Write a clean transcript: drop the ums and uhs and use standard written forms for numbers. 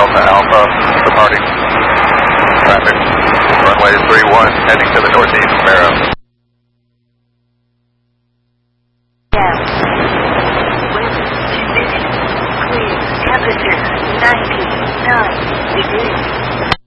Delta Alpha, departing. Traffic, runway 31, heading to the northeast, Barrow. Wind, conditions, clear, temperature, 99 degrees.